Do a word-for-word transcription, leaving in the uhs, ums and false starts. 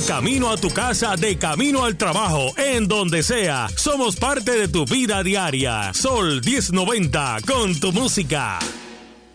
camino a tu casa, de camino al trabajo, en donde sea. Somos parte de tu vida diaria. Sol diez noventa, con tu música.